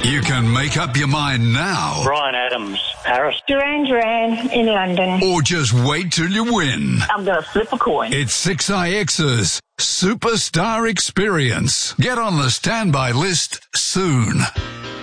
You can make up your mind now. Brian Adams, Paris. Duran Duran in London. Or just wait till you win. I'm going to flip a coin. It's 6IX's Superstar Experience. Get on the standby list soon.